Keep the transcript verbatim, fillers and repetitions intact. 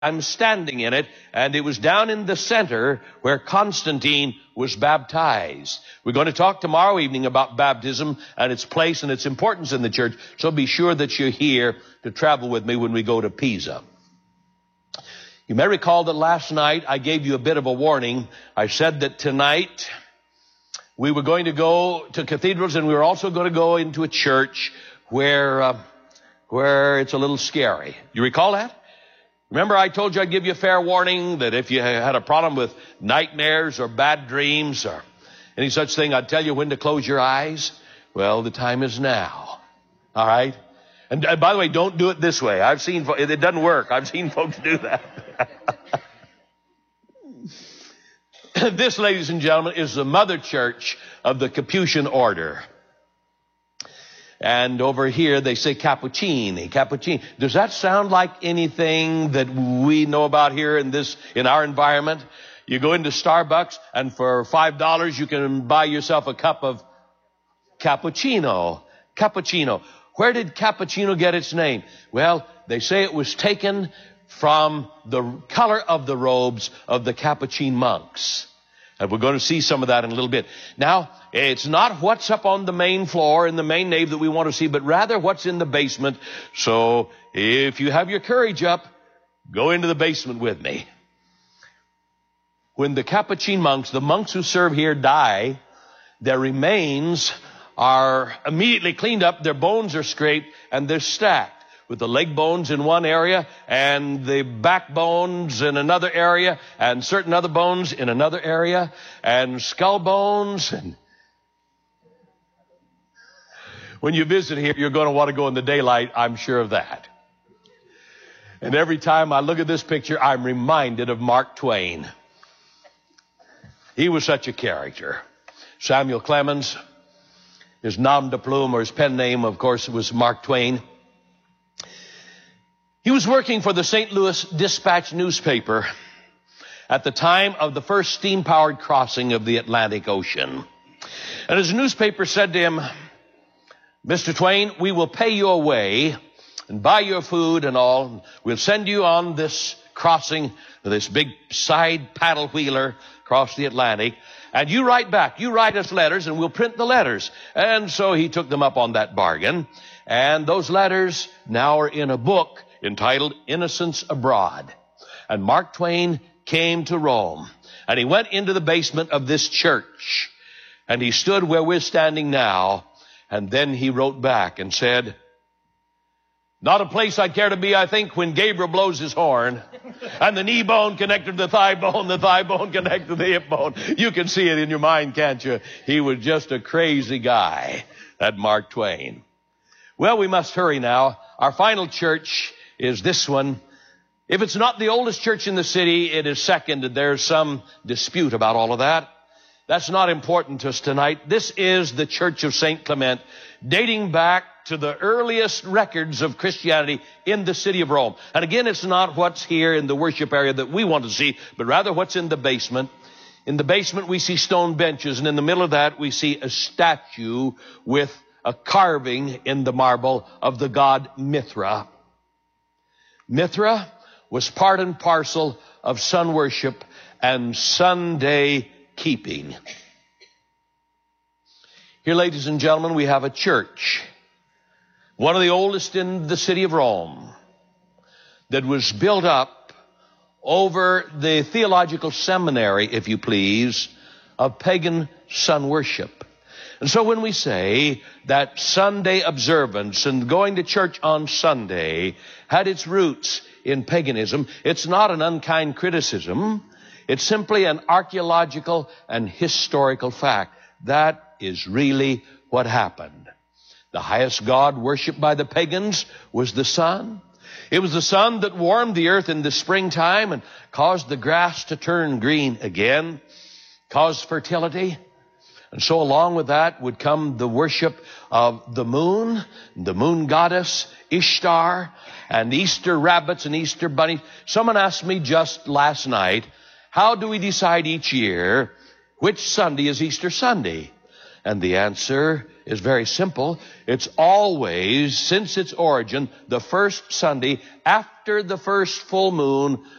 I'm standing in it, and it was down in the center where Constantine was baptized. We're going to talk tomorrow evening about baptism and its place and its importance in the church, so be sure that you're here to travel with me when we go to Pisa. You may recall that last night I gave you a bit of a warning. I said that tonight we were going to go to cathedrals, and we were also going to go into a church where, uh, where it's a little scary. You recall that? Remember, I told you I'd give you a fair warning that if you had a problem with nightmares or bad dreams or any such thing, I'd tell you when to close your eyes. Well, the time is now. All right? And, and by the way, don't do it this way. I've seen, it doesn't work. I've seen folks do that. This, ladies and gentlemen, is the mother church of the Capuchin order. And over here, they say cappuccini, cappuccini. Does that sound like anything that we know about here in this, in our environment? You go into Starbucks, and for five dollars, you can buy yourself a cup of cappuccino. Cappuccino. Where did cappuccino get its name? Well, they say it was taken from the color of the robes of the Capuchin monks. And we're going to see some of that in a little bit. Now, it's not what's up on the main floor in the main nave that we want to see, but rather what's in the basement. So if you have your courage up, go into the basement with me. When the Capuchin monks, the monks who serve here, die, their remains are immediately cleaned up, their bones are scraped, and they're stacked, with the leg bones in one area and the back bones in another area and certain other bones in another area and skull bones. And when you visit here, you're going to want to go in the daylight, I'm sure of that. And every time I look at this picture, I'm reminded of Mark Twain. He was such a character. Samuel Clemens, his nom de plume, or his pen name, of course, was Mark Twain. He was working for the Saint Louis Dispatch newspaper at the time of the first steam-powered crossing of the Atlantic Ocean. And his newspaper said to him, Mister Twain, we will pay you away and buy your food and all. We'll send you on this crossing, this big side paddle wheeler across the Atlantic. And you write back. You write us letters, and we'll print the letters. And so he took them up on that bargain. And those letters now are in a book entitled Innocents Abroad. And Mark Twain came to Rome, and he went into the basement of this church, and he stood where we're standing now, and then he wrote back and said, not a place I'd care to be, I think, when Gabriel blows his horn, and the knee bone connected to the thigh bone, the thigh bone connected to the hip bone. You can see it in your mind, can't you? He was just a crazy guy, that Mark Twain. Well, we must hurry now. Our final church is this one. If it's not the oldest church in the city, it is second, and there's some dispute about all of that. That's not important to us tonight. This is the Church of Saint Clement, dating back to the earliest records of Christianity in the city of Rome. And again, it's not what's here in the worship area that we want to see, but rather what's in the basement. In the basement, we see stone benches, and in the middle of that, we see a statue with a carving in the marble of the god Mithra. Mithra was part and parcel of sun worship and Sunday keeping. Here, ladies and gentlemen, we have a church, one of the oldest in the city of Rome, that was built up over the theological seminary, if you please, of pagan sun worship. And so when we say that Sunday observance and going to church on Sunday had its roots in paganism, it's not an unkind criticism. It's simply an archaeological and historical fact. That is really what happened. The highest god worshipped by the pagans was the sun. It was the sun that warmed the earth in the springtime and caused the grass to turn green again, caused fertility. And so along with that would come the worship of the moon, the moon goddess, Ishtar, and Easter rabbits and Easter bunnies. Someone asked me just last night, how do we decide each year which Sunday is Easter Sunday? And the answer is very simple. It's always, since its origin, the first Sunday after the first full moon